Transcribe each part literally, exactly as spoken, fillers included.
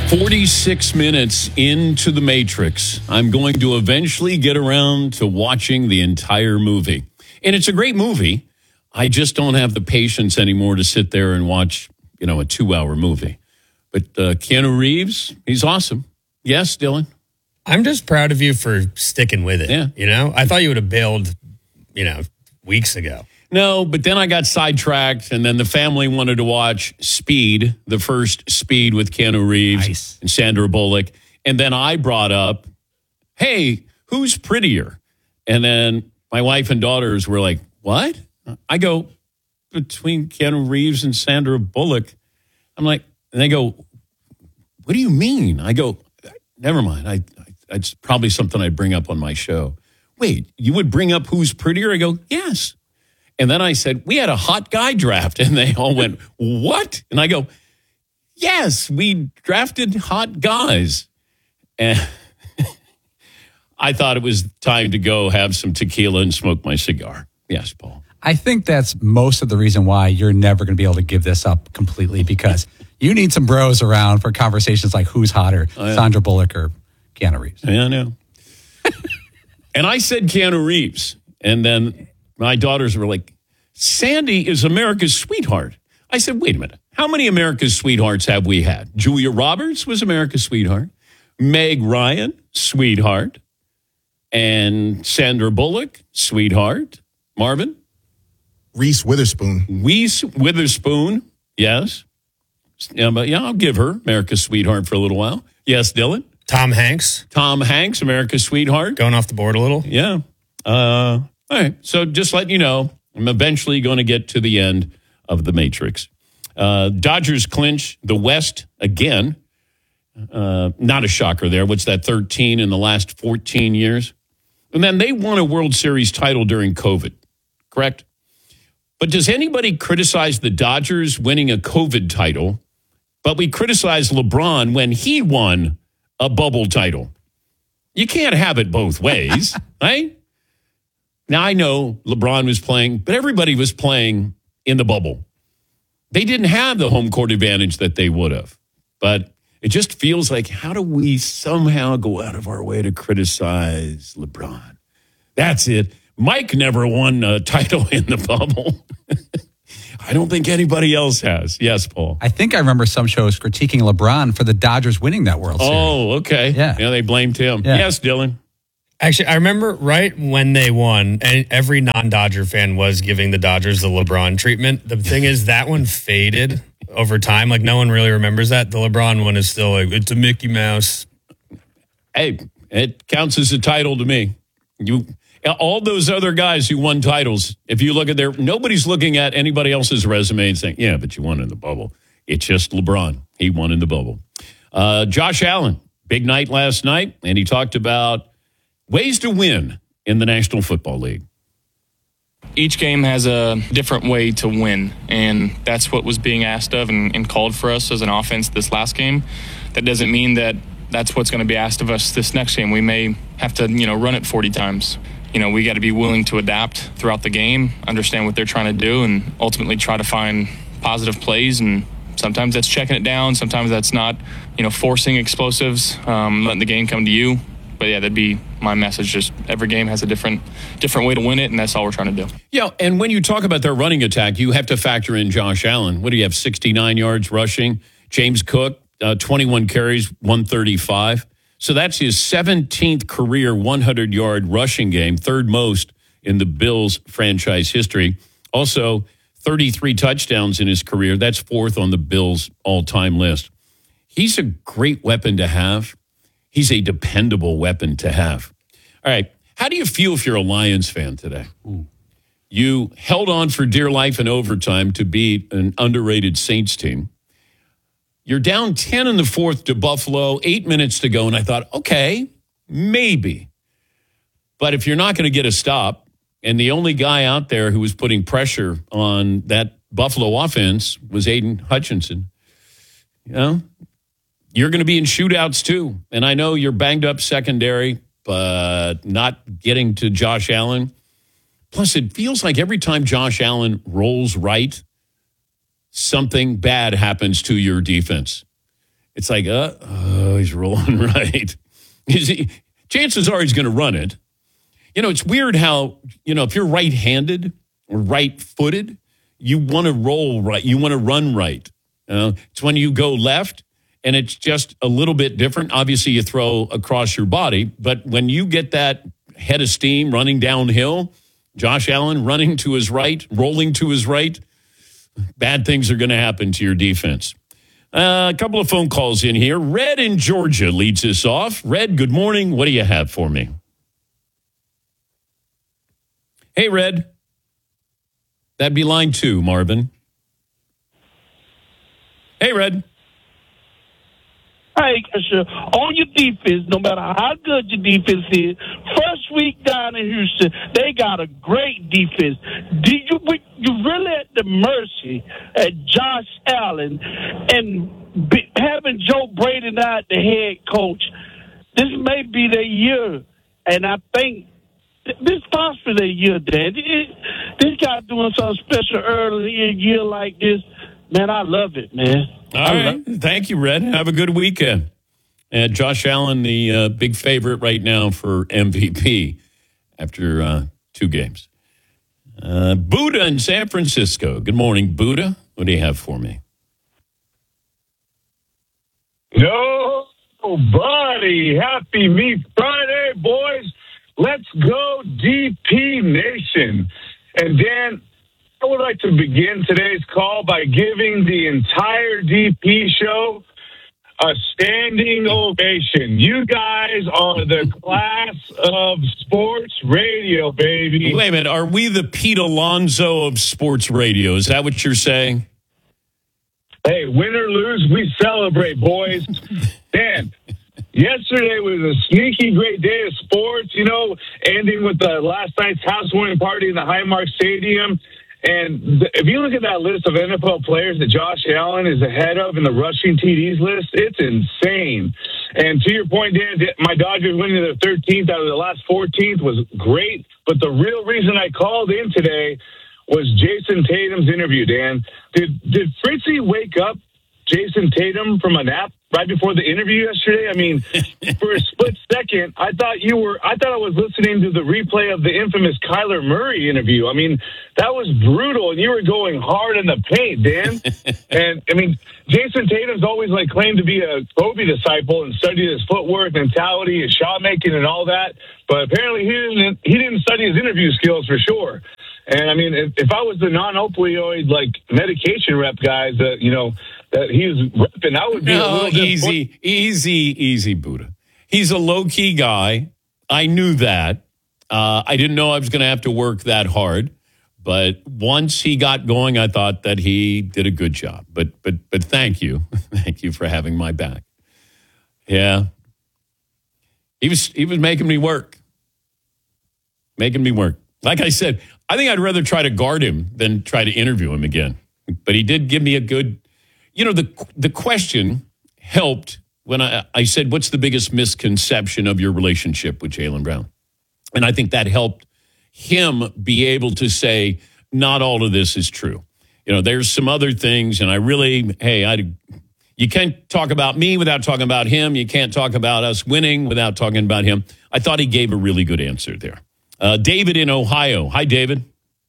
forty-six minutes into The Matrix. I'm going to eventually get around to watching the entire movie. And it's a great movie. I just don't have the patience anymore to sit there and watch, you know, a two-hour movie. But uh, Keanu Reeves, he's awesome. Yes, Dylan? I'm just proud of you for sticking with it. Yeah. You know, I thought you would have bailed, you know, weeks ago. No, but then I got sidetracked, and then the family wanted to watch Speed, the first Speed with Keanu Reeves Nice. and Sandra Bullock. And then I brought up, hey, who's prettier? And then my wife and daughters were like, what? I go, between Keanu Reeves and Sandra Bullock. I'm like, and they go, what do you mean? I go, never mind. I, I it's probably something I'd bring up on my show. Wait, you would bring up who's prettier? I go, yes. And then I said, we had a hot guy draft. And they all went, what? And I go, yes, we drafted hot guys. And I thought it was time to go have some tequila and smoke my cigar. Yes, Paul. I think that's most of the reason why you're never going to be able to give this up completely, because you need some bros around for conversations like who's hotter, oh, yeah. Sandra Bullock or Keanu Reeves. Yeah, I know. And I said Keanu Reeves. And then my daughters were like, Sandy is America's sweetheart. I said, wait a minute. How many America's sweethearts have we had? Julia Roberts was America's sweetheart. Meg Ryan, sweetheart. And Sandra Bullock, sweetheart. Marvin? Reese Witherspoon. Reese Witherspoon, yes. Yeah, but yeah, I'll give her America's sweetheart for a little while. Yes, Dylan? Tom Hanks. Tom Hanks, America's sweetheart. Going off the board a little. Yeah. Uh, all right. So just letting you know, I'm eventually going to get to the end of The Matrix. Uh, Dodgers clinch the West again. Uh, not a shocker there. What's that, thirteen in the last fourteen years? And then they won a World Series title during COVID, correct? But does anybody criticize the Dodgers winning a COVID title, but we criticize LeBron when he won a bubble title? You can't have it both ways, right? Now, I know LeBron was playing, but everybody was playing in the bubble. They didn't have the home court advantage that they would have. But it just feels like, how do we somehow go out of our way to criticize LeBron? That's it. Mike never won a title in the bubble. I don't think anybody else has. Yes, Paul. I think I remember some shows critiquing LeBron for the Dodgers winning that World Series. Oh, okay. Yeah. Yeah, they blamed him. Yeah. Yes, Dylan. Actually, I remember right when they won, and every non-Dodger fan was giving the Dodgers the LeBron treatment. The thing is, that one faded over time. Like, no one really remembers that. The LeBron one is still like, it's a Mickey Mouse. Hey, it counts as a title to me. You... All those other guys who won titles, if you look at their, nobody's looking at anybody else's resume and saying, yeah, but you won in the bubble. It's just LeBron. He won in the bubble. Uh, Josh Allen, big night last night, and he talked about ways to win in the National Football League. Each game has a different way to win, and that's what was being asked of and, and called for us as an offense this last game. That doesn't mean that that's what's going to be asked of us this next game. We may have to, you know, run it forty times. You know, we got to be willing to adapt throughout the game, understand what they're trying to do, and ultimately try to find positive plays. And sometimes that's checking it down. Sometimes that's not, you know, forcing explosives, um, letting the game come to you. But, yeah, that'd be my message. Just every game has a different different way to win it, and that's all we're trying to do. Yeah, and when you talk about their running attack, you have to factor in Josh Allen. What do you have, sixty-nine yards rushing? James Cook, uh, twenty-one carries, one thirty-five. So that's his seventeenth career hundred-yard rushing game, third most in the Bills franchise history. Also, thirty-three touchdowns in his career. That's fourth on the Bills all-time list. He's a great weapon to have. He's a dependable weapon to have. All right, how do you feel if you're a Lions fan today? Ooh. You held on for dear life in overtime to beat an underrated Saints team. You're down ten in the fourth to Buffalo, eight minutes to go, and I thought, okay, maybe. But if you're not going to get a stop, and the only guy out there who was putting pressure on that Buffalo offense was Aiden Hutchinson, you know, you're going to be in shootouts too. And I know you're banged up secondary, but not getting to Josh Allen. Plus, it feels like every time Josh Allen rolls right, something bad happens to your defense. It's like, uh, oh, he's rolling right. He, chances are he's going to run it. You know, it's weird how, you know, if you're right-handed or right-footed, you want to roll right. You want to run right. Uh, it's when you go left, and it's just a little bit different. Obviously, you throw across your body. But when you get that head of steam running downhill, Josh Allen running to his right, rolling to his right, bad things are going to happen to your defense. Uh, a couple of phone calls in here. Red in Georgia leads us off. Red, good morning. What do you have for me? Hey, Red. That'd be line two, Marvin. Hey, Red. Hey, sure. On your defense, no matter how good your defense is, first week down in Houston, they got a great defense. Did you you really at the mercy at Josh Allen and be, having Joe Brady now at the head coach? This may be their year, and I think this possibly their year, Dan. This guy doing something special early in a year like this, man, I love it, man. All right. Thank you, Red. Have a good weekend. And Josh Allen, the uh, big favorite right now for M V P after uh, two games. Uh, Buddha in San Francisco. Good morning, Buddha. What do you have for me? Yo, buddy. Happy Meat Friday, boys. Let's go D P Nation. And Dan, I would like to begin today's call by giving the entire D P show a standing ovation. You guys are the class of sports radio, baby. Wait a minute. Are we the Pete Alonso of sports radio? Is that what you're saying? Hey, win or lose, we celebrate, boys. Dan, yesterday was a sneaky great day of sports, you know, ending with the last night's housewarming party in the Highmark Stadium. And if you look at that list of N F L players that Josh Allen is ahead of in the rushing T Ds list, it's insane. And to your point, Dan, my Dodgers winning their thirteenth out of the last fourteenth was great. But the real reason I called in today was Jason Tatum's interview, Dan. Did, did Fritzy wake up Jason Tatum from a nap right before the interview yesterday? I mean, for a split second, I thought you were, I thought I was listening to the replay of the infamous Kyler Murray interview. I mean, that was brutal, and you were going hard in the paint, Dan. And, I mean, Jason Tatum's always, like, claimed to be a Kobe disciple and studied his footwork, mentality, his shot making, and all that. But apparently he didn't, he didn't study his interview skills for sure. And, I mean, if, if I was the non-opioid, like, medication rep guys that, you know, that he was repping, I would be no, a little easy, easy, easy, Buddha. He's a low-key guy. I knew that. Uh, I didn't know I was going to have to work that hard. But once he got going, I thought that he did a good job. But but but thank you. Thank you for having my back. Yeah. He was he was making me work. Making me work. Like I said, I think I'd rather try to guard him than try to interview him again. But he did give me a good, you know, the the question helped when I, I said, what's the biggest misconception of your relationship with Jaylen Brown? And I think that helped him be able to say, not all of this is true. You know, there's some other things, and I really, hey, I, you can't talk about me without talking about him. You can't talk about us winning without talking about him. I thought he gave a really good answer there. Uh, David in Ohio. Hi, David.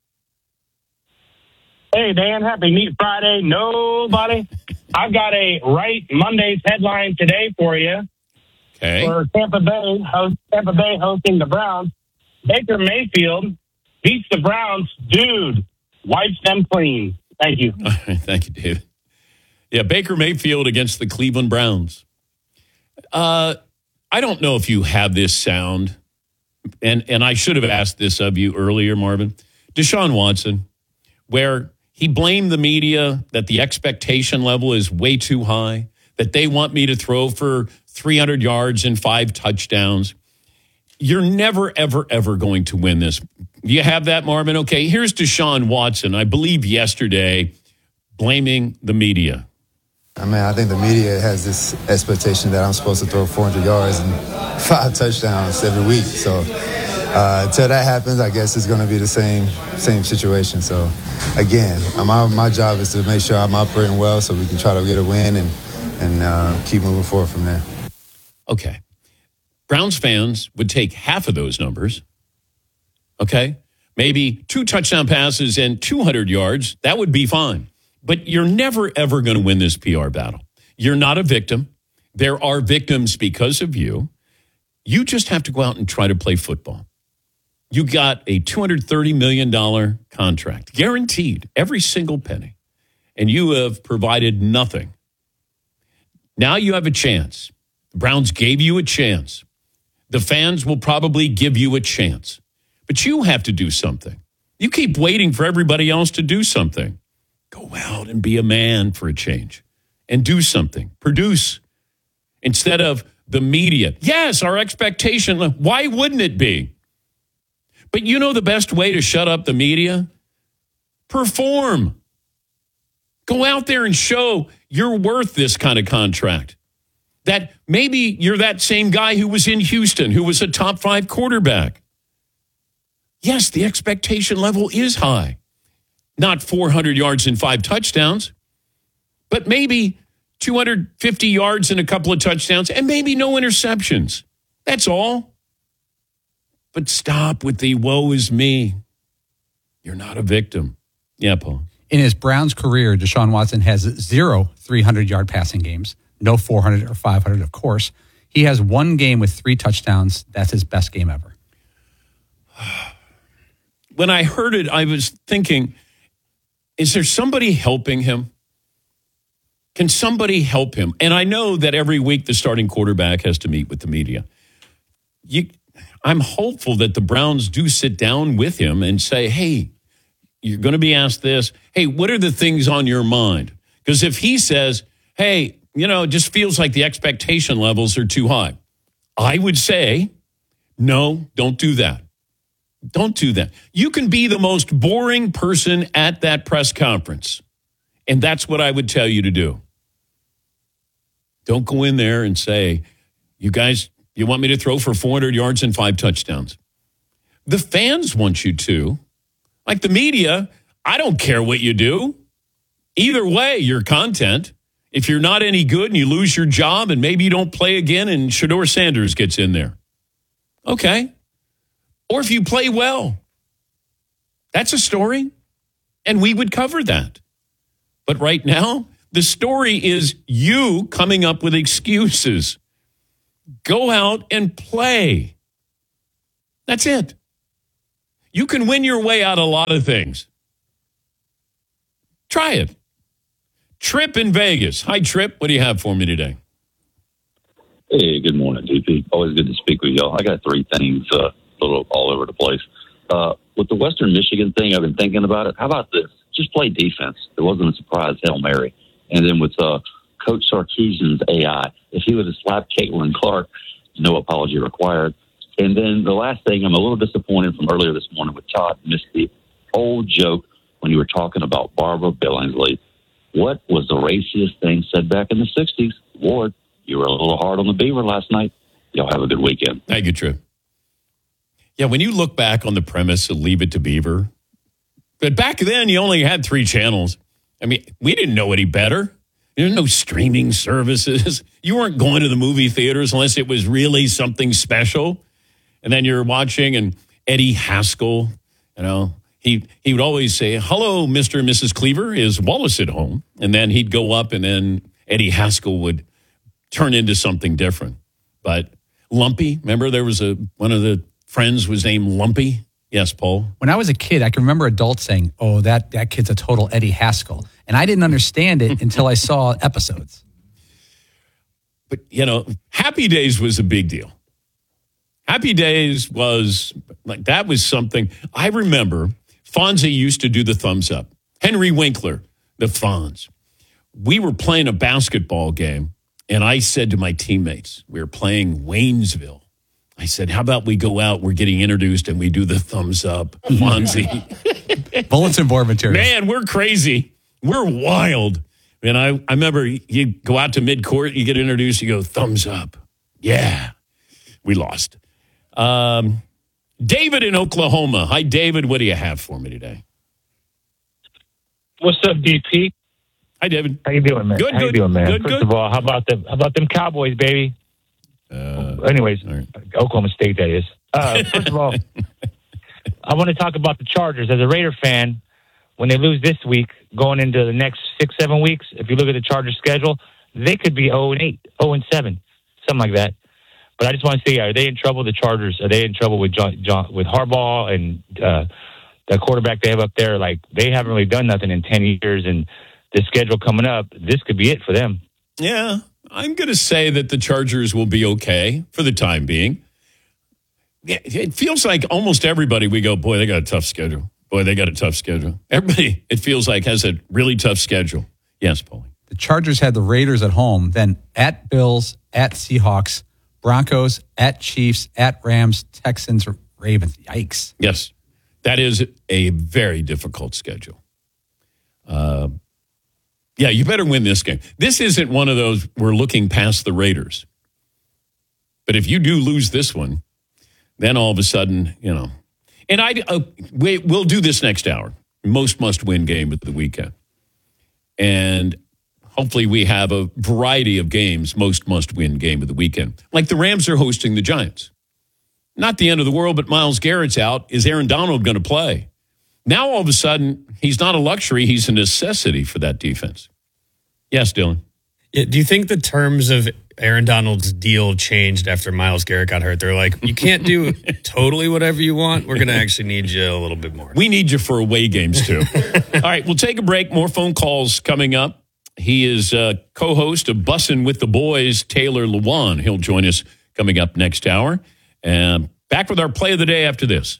Hey, Dan. Happy Meat Friday. Nobody. I've got a Right Mondays headline today for you. Okay. For Tampa Bay, host, Tampa Bay hosting the Browns. Baker Mayfield beats the Browns. Dude, wipes them clean. Thank you. All right, thank you, David. Yeah, Baker Mayfield against the Cleveland Browns. Uh, I don't know if you have this sound, and, and I should have asked this of you earlier, Marvin. Deshaun Watson, where he blamed the media that the expectation level is way too high, that they want me to throw for three hundred yards and five touchdowns. You're never, ever, ever going to win this. Do you have that, Marvin? Okay, here's Deshaun Watson, I believe yesterday, blaming the media. I mean, I think the media has this expectation that I'm supposed to throw four hundred yards and five touchdowns every week. So uh, until that happens, I guess it's going to be the same same situation. So, again, my, my job is to make sure I'm operating well so we can try to get a win and and uh, keep moving forward from there. Okay. Browns fans would take half of those numbers. Okay. Maybe two touchdown passes and two hundred yards. That would be fine. But you're never, ever going to win this P R battle. You're not a victim. There are victims because of you. You just have to go out and try to play football. You got a two hundred thirty million dollars contract, guaranteed, every single penny. And you have provided nothing. Now you have a chance. The Browns gave you a chance. The fans will probably give you a chance. But you have to do something. You keep waiting for everybody else to do something. Go out and be a man for a change. And do something. Produce. Instead of the media. Yes, our expectation. Why wouldn't it be? But you know the best way to shut up the media? Perform. Go out there and show you're worth this kind of contract. That maybe you're that same guy who was in Houston, who was a top five quarterback. Yes, the expectation level is high. Not four hundred yards and five touchdowns, but maybe two hundred fifty yards and a couple of touchdowns and maybe no interceptions. That's all. But stop with the woe is me. You're not a victim. Yeah, Paul. In his Browns career, Deshaun Watson has zero three hundred-yard passing games, no four hundred or five hundred, of course. He has one game with three touchdowns. That's his best game ever. When I heard it, I was thinking, is there somebody helping him? Can somebody help him? And I know that every week the starting quarterback has to meet with the media. You, I'm hopeful that the Browns do sit down with him and say, hey, you're going to be asked this. Hey, what are the things on your mind? Because if he says, hey, you know, it just feels like the expectation levels are too high, I would say, no, don't do that. Don't do that. You can be the most boring person at that press conference. And that's what I would tell you to do. Don't go in there and say, you guys, you want me to throw for four hundred yards and five touchdowns. The fans want you to. Like the media, I don't care what you do. Either way, your content. If you're not any good and you lose your job and maybe you don't play again and Shedeur Sanders gets in there. Okay. Or if you play well. That's a story. And we would cover that. But right now, the story is you coming up with excuses. Go out and play. That's it. You can win your way out of a lot of things. Try it. Trip in Vegas. Hi, Trip. What do you have for me today? Hey, good morning, D P. Always good to speak with y'all. I got three things uh, a little all over the place. Uh, with the Western Michigan thing, I've been thinking about it. How about this? Just play defense. It wasn't a surprise Hail Mary. And then with uh, Coach Sarkisian's A I, if he would have slapped Caitlin Clark, no apology required. And then the last thing, I'm a little disappointed from earlier this morning with Todd missed the old joke when you were talking about Barbara Billingsley. What was the raciest thing said back in the sixties? Ward, you were a little hard on the Beaver last night. Y'all have a good weekend. Thank you, Trip. Yeah, when you look back on the premise of Leave It to Beaver, but back then you only had three channels. I mean, we didn't know any better. There's no streaming services. You weren't going to the movie theaters unless it was really something special. And then you're watching, and Eddie Haskell, you know, he he would always say, hello, Mister and Missus Cleaver, is Wallace at home? And then he'd go up, and then Eddie Haskell would turn into something different. But Lumpy, remember there was a one of the friends was named Lumpy? Yes, Paul? When I was a kid, I can remember adults saying, oh, that, that kid's a total Eddie Haskell. And I didn't understand it until I saw episodes. But, you know, Happy Days was a big deal. Happy Days was, like, that was something. I remember Fonzie used to do the thumbs up. Henry Winkler, the Fonz. We were playing a basketball game, and I said to my teammates, we were playing Waynesville. I said, how about we go out, we're getting introduced, and we do the thumbs up, Fonzie. Bulletin board material. Man, we're crazy. We're wild. And I, I remember you go out to midcourt, you get introduced, you go, thumbs up. Yeah, we lost. Um, David in Oklahoma. Hi, David. What do you have for me today? What's up, D P? Hi, David. How you doing, man? Good, How good. you doing, man? Good, First good. of all, how about them? How about them Cowboys, baby? Uh, Anyways, right. Oklahoma State, that is. Uh, first of all, I want to talk about the Chargers. As a Raider fan, when they lose this week, going into the next six, seven weeks, if you look at the Chargers' schedule, they could be oh and eight, oh and seven, something like that. But I just want to say, are they in trouble? The Chargers, are they in trouble with John, John with Harbaugh and uh, the quarterback they have up there? Like, they haven't really done nothing in ten years, and the schedule coming up, this could be it for them. Yeah, I'm going to say that the Chargers will be okay for the time being. Yeah, it feels like almost everybody we go, boy, they got a tough schedule. Boy, they got a tough schedule. Everybody, it feels like, has a really tough schedule. Yes, Paulie. The Chargers had the Raiders at home, then at Bills, at Seahawks, Broncos, at Chiefs, at Rams, Texans, Ravens. Yikes. Yes, that is a very difficult schedule. Uh, yeah, you better win this game. This isn't one of those we're looking past the Raiders. But if you do lose this one, then all of a sudden, you know. And I, uh, we, we'll do this next hour. Most must-win game of the weekend. And hopefully we have a variety of games, most must-win game of the weekend. Like the Rams are hosting the Giants. Not the end of the world, but Myles Garrett's out. Is Aaron Donald going to play? Now all of a sudden, he's not a luxury. He's a necessity for that defense. Yes, Dylan. Yeah, do you think the terms of Aaron Donald's deal changed after Myles Garrett got hurt? They're like, you can't do totally whatever you want. We're going to actually need you a little bit more. We need you for away games, too. All right, we'll take a break. More phone calls coming up. He is uh, co-host of Bussin' with the Boys, Taylor Lewan. He'll join us coming up next hour. And back with our play of the day after this.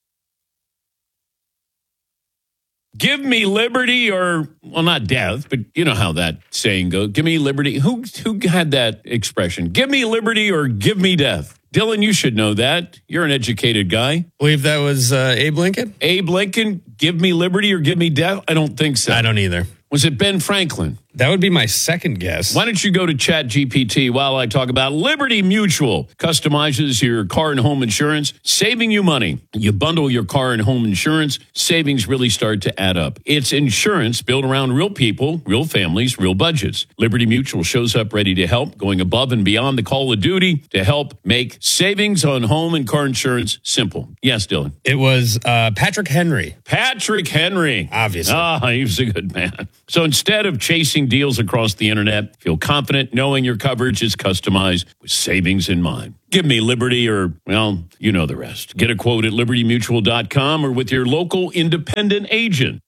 Give me liberty or, well, not death, but you know how that saying goes. Give me liberty. Who who had that expression? Give me liberty or give me death. Dylan, you should know that. You're an educated guy. I believe that was uh, Abe Lincoln. Abe Lincoln, give me liberty or give me death? I don't think so. I don't either. Was it Ben Franklin? That would be my second guess. Why don't you go to Chat G P T while I talk about Liberty Mutual. Customizes your car and home insurance, saving you money. You bundle your car and home insurance, savings really start to add up. It's insurance built around real people, real families, real budgets. Liberty Mutual shows up ready to help, going above and beyond the call of duty to help make savings on home and car insurance simple. Yes, Dylan. It was uh, Patrick Henry. Patrick Henry. Obviously. Ah, he was a good man. So instead of chasing deals across the internet, feel confident knowing your coverage is customized with savings in mind. Give me liberty or, well, you know the rest. Get a quote at liberty mutual dot com or with your local independent agent.